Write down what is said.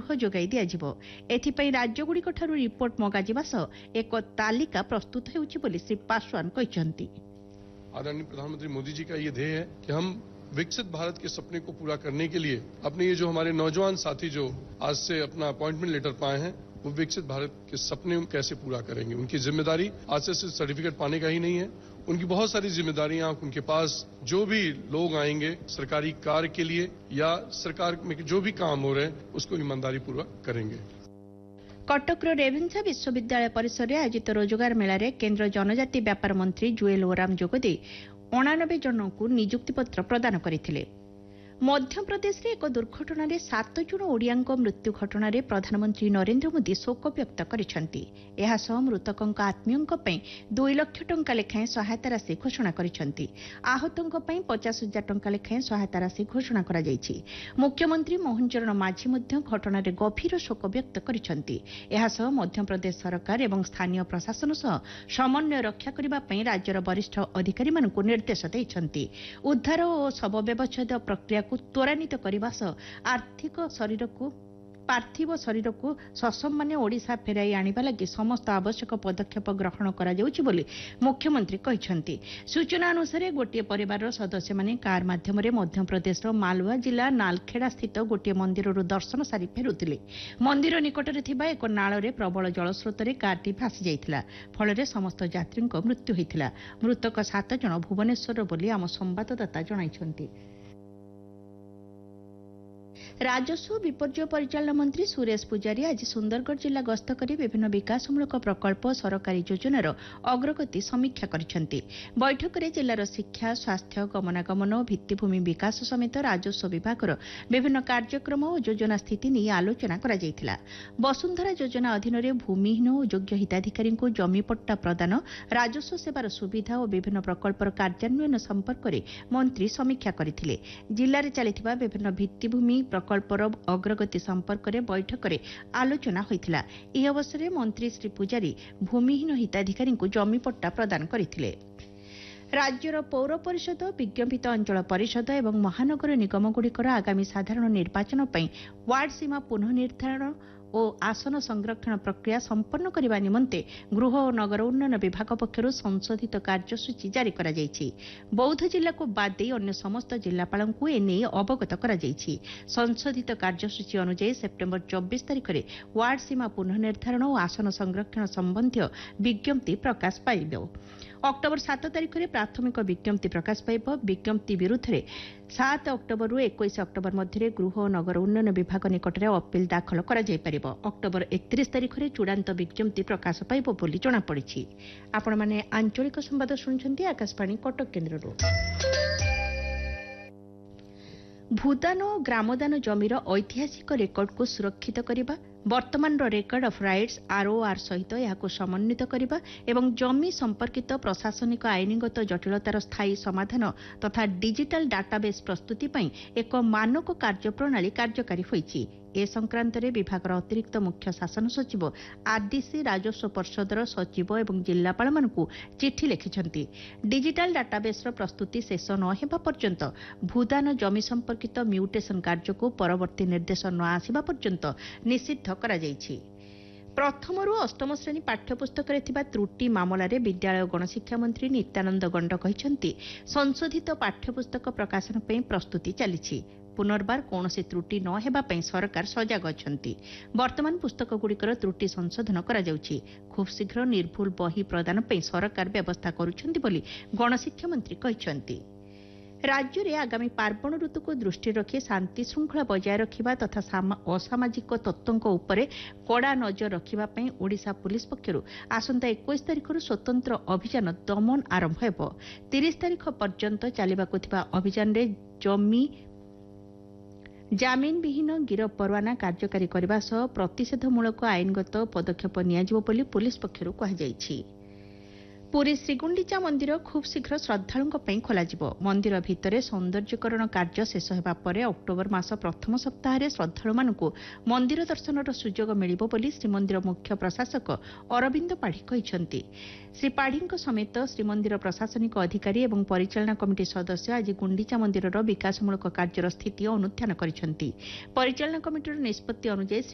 गृह जोगाई दियाजिबो। एथिपई राज्यगुड़िकठारु रिपोर्ट मगाजिबा सह एक तालिका प्रस्तुत हेउछि बोली श्री पासवान कहिसंती। आदरणीय प्रधानमंत्री मोदी जी का ये ध्येय है कि हम विकसित भारत के सपने को पूरा करने के लिए अपने ये जो हमारे नौजवान साथी जो आज से अपना अपॉइंटमेंट लेटर पाए हैं, वो विकसित भारत के सपने कैसे पूरा करेंगे। उनकी जिम्मेदारी आज से सिर्फ सर्टिफिकेट पाने का ही नहीं है, उनकी बहुत सारी जिम्मेदारियां उनके पास जो भी लोग आएंगे सरकारी कार्य के लिए या सरकार में जो भी काम हो रहे हैं उसको ईमानदारी पूर्वक करेंगे। कटकर रेवेन्सा विश्वविद्यालय परिसर में आयोजित रोजगार मेला रे केन्द्र जनजाति व्यापार मंत्री जुएल ओराम जोगदे 89 जन को नियुक्ति पत्र प्रदान करथिले। मध्यप्रदेश रे एक दुर्घटना रे 7 जन ओडियांक मृत्यु घटना रे प्रधानमंत्री नरेंद्र मोदी शोक व्यक्त करिसंती। एहा सह मृतकंक आत्मीयंक पई 2 लाख टंका लेखाएं सहायता राशि घोषणा करिसंती। आहतंक पई 50,000 टंका लेखाएं सहायता राशि घोषणा करा जायछि। मुख्यमंत्री मोहन चरण माझी मध्य घटना रे गभीर शोक व्यक्त करिसंती। एहा सह मध्यप्रदेश सरकार एवं स्थानीय प्रशासन सह समन्वय रक्षा करिबा पई राज्यर वरिष्ठ अधिकारी मानकु निर्देश दैछंती। उद्धार और शव व्यवच्छेद प्रक्रिया को त्वरान्वित करने पार्थिव शरीर को ससम्मान ओडिशा फेराई आनिबा लागि समस्त आवश्यक पदक्षेप ग्रहण करा जाउछि बोली मुख्यमंत्री कहिसंती। सूचना अनुसार गोटे परिवार सदस्य माने कार माध्यम मध्यप्रदेश मालवा जिला नालखेड़ा स्थित गोटे मंदिर दर्शन सारी फेरुथिले। मंदिर निकटरे थिबा एक नाଳରେ प्रबल जलस्रोतरे कारटी भासी जाइथिला, फଳରେ समस्त यात्रीଙ୍କ मृत्यु होइथिला। मृतक 7 जन भुवनेश्वर बोली आम संवाददाता जणाइछंती। राजस्व विपर्यय परिचालन मंत्री सुरेश पुजारी आज सुंदरगढ़ जिला गस्त कर विभिन्न विकासमूलक प्रकल्प सरकारी योजनार अग्रगति समीक्षा करिसेंती। बैठक में जिलार शिक्षा स्वास्थ्य गमनागमन भित्तिभूमि विकास समेत राजस्व विभागर विभिन्न कार्यक्रम और योजना स्थिति नहीं आलोचना करा जायथिला। वसुंधरा योजना अधीन में भूमिहीन और योग्य हिताधिकारी को जमी पट्टा प्रदान, राजस्व सेवार सुविधा और विभिन्न प्रकल्पर कार्यान्वयन संपर्क में मंत्री समीक्षा करथिले। जिले में चलिथिबा विभिन्न भित्तिभूमि प्रकल्पर अग्रगति संपर्क में बैठक में आलोचना होइथिला। एही अवसर में मंत्री श्री पुजारी भूमिहीन हिताधिकारी को जमी पट्टा प्रदान करथिले। राज्यर पौर परिषद, विज्ञापित अंचल परिषद एवं महानगर निगमगुड़िकर आगामी साधारण निर्वाचन पर वार्ड सीमा पुनर्निर्धारण और आसन संरक्षण प्रक्रिया संपन्न करने निमंते गृह और नगर उन्नयन विभाग पक्षर संशोधित कार्यसूची जारी करा जायछि। बौद्ध जिला को बाद दे अन्य समस्त जिलापाल को एने अवगत करा जायछि। संशोधित कार्यसूची अनुसार सेप्टेम्बर 24 तारिख में वार्ड सीमा पुनर्निर्धारण और आसन संरक्षण संबंधी विज्ञप्ति प्रकाश पाइब। अक्टोबर 7 तारिख में प्राथमिक विज्ञप्ति प्रकाश पाइब। विज्ञप्ति विरुद्ध में 7 अक्टोबर 21 अक्टोबर मध्य गृह और नगर उन्नयन विभाग निकट में अपील दाखल करा जाय परिबो। अक्टोबर 31 तारिख में चूड़ांत विज्ञप्ति प्रकाश पाइब बोली जଣା पड़िछि। आपण माने आंचलिक संवाद सुनछन्ती आकाशवाणी कटक केन्द्रରୁ। भूदान और ग्रामदान जमीर ऐतिहासिक रेकर्ड को सुरक्षित करने, वर्तमान रेकर्ड ऑफ राइट्स ROR सहित यहां समन्वित करने एवं जमी संपर्कित प्रशासनिक आईनगत जटिलतार स्थायी समाधान तथा डिजिटल डाटाबेस प्रस्तुति पई एक मानक कार्यप्रणाली कार्यकारी होईछि। ए संक्रांत में विभाग अतिरिक्त मुख्य शासन सचिव RDC राजस्व परिषदर सचिव एवं जिलापाल मानकु चिठी लिखिछन्ति। डिजिटल डाटाबेस प्रस्तुति शेष न हेबा पर्यंत भूदान जमी संपर्कित म्यूटेशन कार्य को परवर्ती निर्देश न आसिबा पर्यंत निषिद्ध करा जायछि। प्रथम रु अष्टम श्रेणी पाठ्यपुस्तक त्रुटि मामला रे विद्यालय गणशिक्षा मंत्री नित्यानंद गंड कहिसंती संशोधित पाठ्यपुस्तक प्रकाशन पे प्रस्तुति चली। पुनर्बार कौनसी त्रुटि न हेबा पई सरकार सजग अछंती। वर्तमान पुस्तक गुड़िकर त्रुटि संशोधन करा जाउछि। खूब शीघ्र निर्भुल बही प्रदान पई सरकार व्यवस्था करुछंती बोली गणशिक्षा मंत्री कहिसंती। राज्य में आगामी पार्वण ऋतु को दृष्टि रखी शांति श्रृंखला बजाय रखा तथा असामाजिक तत्वों उपरे कड़ा नजर रखापी ओडिशा पुलिस पक्षर आसंता 21 तारिख स्वतंत्र अभियान दमन आरंभ हो। 30 तारिख पर्यंत चलवाक अभियान रे जमी जामिन विहीन गिरफ परवाना कार्यकारी करने सह प्रतिषेधमूलक आईनगत पदक्षेप नियाजिबो बोली पुलिस पक्षर कहुଯାଇଛି। पुरी श्रीगुंडीचा मंदिर खूब शीघ्र श्रद्धालुंक पई खोलाजिबो। मंदिर भितरे सौंदर्यकरण कार्य शेष हेबा परे अक्टोबर मास प्रथम सप्ताह रे श्रद्धालुमानकु मंदिर दर्शनर सुजोग मिलिबो बोली श्रीमंदिर मुख्य प्रशासक अरविंद पाढ़ी कहिसंती। श्री पाढ़ीଙ୍କ समेत श्रीमंदिर प्रशासनिक अधिकारी एवं परिचालना कमिटी सदस्य आज गुंडीचा मंदिरर विकासमूलक कार्यर स्थिति अनुध्यान करिसंती। परिचालना कमिटीर निष्पत्ति अनुसार